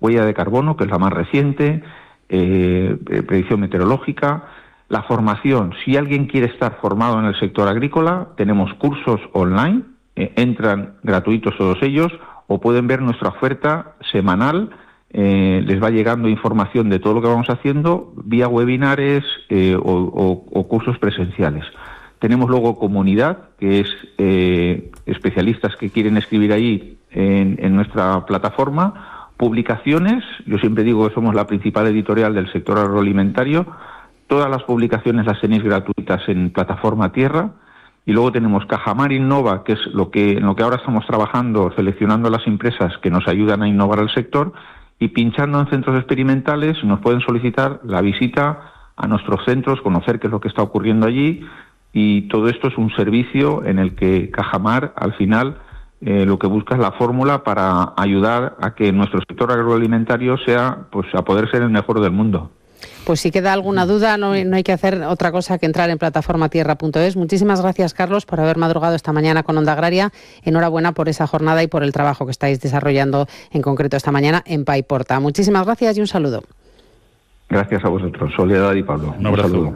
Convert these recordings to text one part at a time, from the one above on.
huella de carbono, que es la más reciente, predicción meteorológica, la formación. Si alguien quiere estar formado en el sector agrícola, tenemos cursos online, entran gratuitos todos ellos, o pueden ver nuestra oferta semanal. Les va llegando información de todo lo que vamos haciendo vía webinares o cursos presenciales. Tenemos luego comunidad, que es especialistas que quieren escribir ahí en nuestra plataforma, publicaciones. Yo siempre digo que somos la principal editorial del sector agroalimentario. Todas las publicaciones las tenéis gratuitas en plataforma Tierra. Y luego tenemos Cajamar Innova, que es en lo que ahora estamos trabajando, seleccionando las empresas que nos ayudan a innovar el sector, y pinchando en centros experimentales nos pueden solicitar la visita a nuestros centros, conocer qué es lo que está ocurriendo allí, y todo esto es un servicio en el que Cajamar, al final, lo que busca es la fórmula para ayudar a que nuestro sector agroalimentario sea, pues, a poder ser el mejor del mundo. Pues si queda alguna duda, no hay que hacer otra cosa que entrar en plataformatierra.es. Muchísimas gracias, Carlos, por haber madrugado esta mañana con Onda Agraria. Enhorabuena por esa jornada y por el trabajo que estáis desarrollando, en concreto esta mañana, en Paiporta. Muchísimas gracias y un saludo. Gracias a vosotros, Soledad y Pablo. Un abrazo. saludo.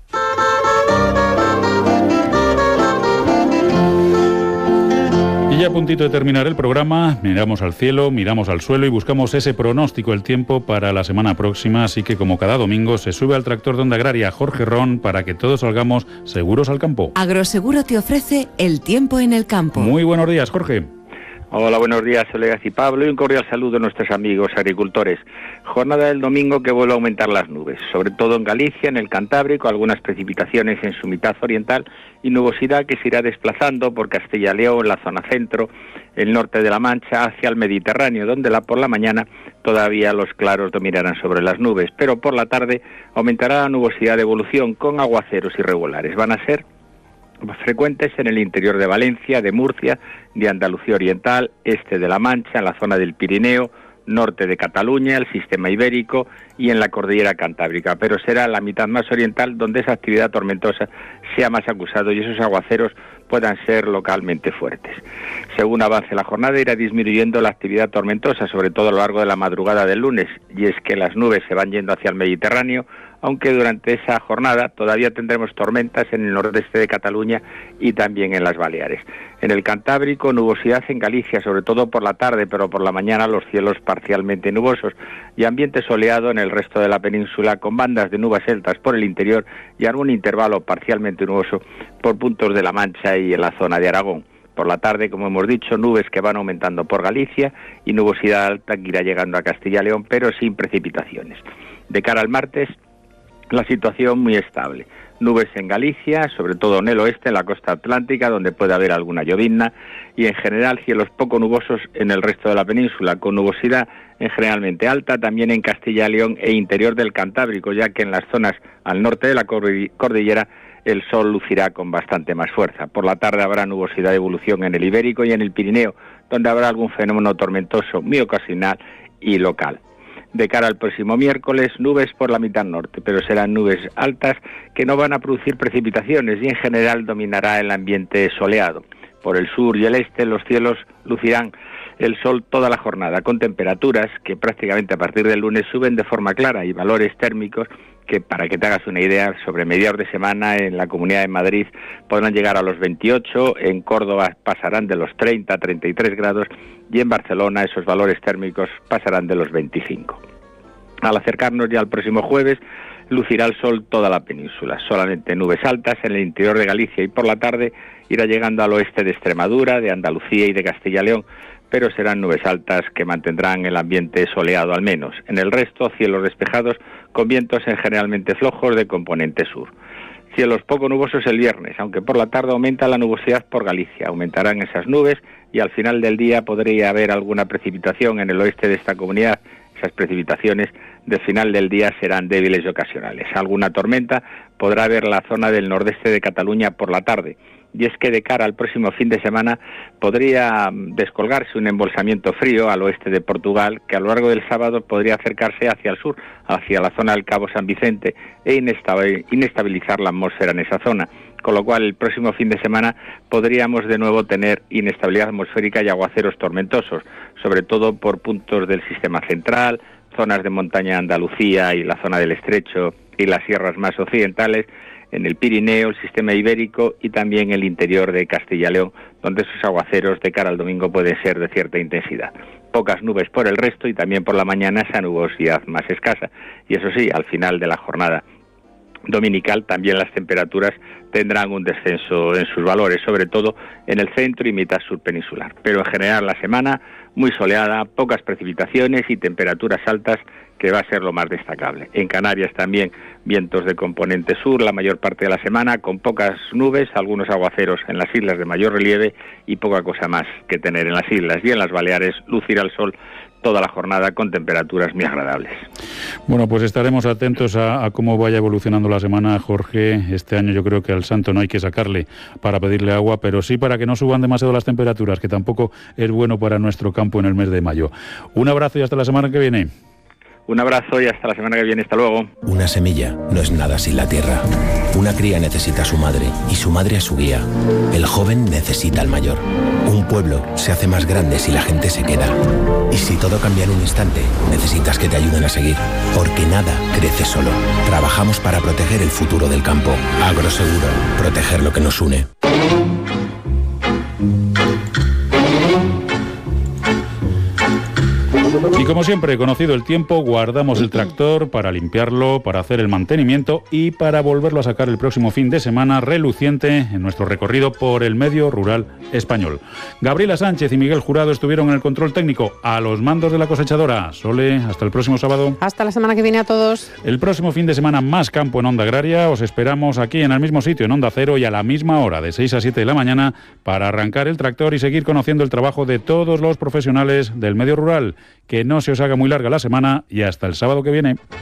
Y ya a puntito de terminar el programa, miramos al cielo, miramos al suelo y buscamos ese pronóstico del tiempo para la semana próxima. Así que, como cada domingo, se sube al tractor de Onda Agraria Jorge Ron para que todos salgamos seguros al campo. Agroseguro te ofrece el tiempo en el campo. Muy buenos días, Jorge. Hola, buenos días, Soledad y Pablo, y un cordial saludo a nuestros amigos agricultores. Jornada del domingo que vuelve a aumentar las nubes, sobre todo en Galicia, en el Cantábrico, algunas precipitaciones en su mitad oriental y nubosidad que se irá desplazando por Castilla y León, la zona centro, el norte de la Mancha, hacia el Mediterráneo, donde por la mañana todavía los claros dominarán sobre las nubes, pero por la tarde aumentará la nubosidad de evolución con aguaceros irregulares. Van a ser frecuentes en el interior de Valencia, de Murcia, de Andalucía Oriental, este de la Mancha, en la zona del Pirineo, norte de Cataluña, el sistema ibérico y en la cordillera cantábrica, pero será la mitad más oriental donde esa actividad tormentosa sea más acusado y esos aguaceros puedan ser localmente fuertes. Según avance la jornada irá disminuyendo la actividad tormentosa, sobre todo a lo largo de la madrugada del lunes, y es que las nubes se van yendo hacia el Mediterráneo, aunque durante esa jornada todavía tendremos tormentas en el nordeste de Cataluña y también en las Baleares. En el Cantábrico, nubosidad en Galicia, sobre todo por la tarde, pero por la mañana los cielos parcialmente nubosos y ambiente soleado en el resto de la península con bandas de nubes altas por el interior y algún intervalo parcialmente nuboso por puntos de la Mancha y en la zona de Aragón. Por la tarde, como hemos dicho, nubes que van aumentando por Galicia y nubosidad alta que irá llegando a Castilla y León, pero sin precipitaciones. De cara al martes, la situación muy estable. Nubes en Galicia, sobre todo en el oeste, en la costa atlántica, donde puede haber alguna llovizna, y en general cielos poco nubosos en el resto de la península, con nubosidad generalmente alta también en Castilla y León e interior del Cantábrico, ya que en las zonas al norte de la cordillera el sol lucirá con bastante más fuerza. Por la tarde habrá nubosidad de evolución en el Ibérico y en el Pirineo, donde habrá algún fenómeno tormentoso muy ocasional y local. De cara al próximo miércoles, nubes por la mitad norte, pero serán nubes altas que no van a producir precipitaciones y en general dominará el ambiente soleado. Por el sur y el este los cielos lucirán el sol toda la jornada, con temperaturas que prácticamente a partir del lunes suben de forma clara y valores térmicos que, para que te hagas una idea, sobre mediados de semana en la Comunidad de Madrid podrán llegar a los 28, en Córdoba pasarán de los 30 a 33 grados y en Barcelona esos valores térmicos pasarán de los 25. Al acercarnos ya al próximo jueves, lucirá el sol toda la península, solamente nubes altas en el interior de Galicia y por la tarde irá llegando al oeste de Extremadura, de Andalucía y de Castilla y León, pero serán nubes altas que mantendrán el ambiente soleado al menos. En el resto, cielos despejados con vientos generalmente flojos de componente sur. Cielos poco nubosos el viernes, aunque por la tarde aumenta la nubosidad por Galicia. Aumentarán esas nubes y al final del día podría haber alguna precipitación en el oeste de esta comunidad. Esas precipitaciones del final del día serán débiles y ocasionales. Alguna tormenta podrá haber en la zona del nordeste de Cataluña por la tarde. Y es que de cara al próximo fin de semana podría descolgarse un embolsamiento frío al oeste de Portugal que a lo largo del sábado podría acercarse hacia el sur, hacia la zona del Cabo San Vicente e inestabilizar la atmósfera en esa zona. con lo cual el próximo fin de semana podríamos de nuevo tener inestabilidad atmosférica y aguaceros tormentosos, sobre todo por puntos del sistema central, zonas de montaña de Andalucía y la zona del Estrecho y las sierras más occidentales, en el Pirineo, el sistema ibérico y también el interior de Castilla y León, donde esos aguaceros de cara al domingo pueden ser de cierta intensidad. Pocas nubes por el resto y también por la mañana esa nubosidad más escasa. Y eso sí, al final de la jornada dominical también las temperaturas tendrán un descenso en sus valores, sobre todo en el centro y mitad sur peninsular. Pero en general la semana muy soleada, pocas precipitaciones y temperaturas altas, que va a ser lo más destacable. En Canarias también vientos de componente sur la mayor parte de la semana, con pocas nubes, algunos aguaceros en las islas de mayor relieve y poca cosa más que tener en las islas. Y en las Baleares lucirá el sol toda la jornada con temperaturas muy agradables. Bueno, pues estaremos atentos a cómo vaya evolucionando la semana, Jorge. Este año yo creo que al santo no hay que sacarle para pedirle agua, pero sí para que no suban demasiado las temperaturas, que tampoco es bueno para nuestro campo en el mes de mayo. Un abrazo y hasta la semana que viene. Un abrazo y hasta la semana que viene. Hasta luego. Una semilla no es nada sin la tierra. Una cría necesita a su madre y su madre a su guía. El joven necesita al mayor. Un pueblo se hace más grande si la gente se queda. Y si todo cambia en un instante, necesitas que te ayuden a seguir. Porque nada crece solo. Trabajamos para proteger el futuro del campo. Agroseguro. Proteger lo que nos une. Y como siempre, conocido el tiempo, guardamos el tractor para limpiarlo, para hacer el mantenimiento y para volverlo a sacar el próximo fin de semana reluciente en nuestro recorrido por el medio rural español. Gabriela Sánchez y Miguel Jurado estuvieron en el control técnico a los mandos de la cosechadora. Sole, hasta el próximo sábado. Hasta la semana que viene a todos. El próximo fin de semana más campo en Onda Agraria. Os esperamos aquí en el mismo sitio, en Onda Cero, y a la misma hora, de 6 a 7 de la mañana, para arrancar el tractor y seguir conociendo el trabajo de todos los profesionales del medio rural. Que no se os haga muy larga la semana y hasta el sábado que viene.